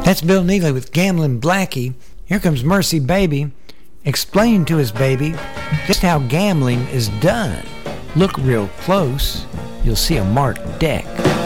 That's Bill Neely with Gambling Blackie. Here comes Mercy Baby, explaining to his baby just how gambling is done. Look real close, you'll see a marked deck.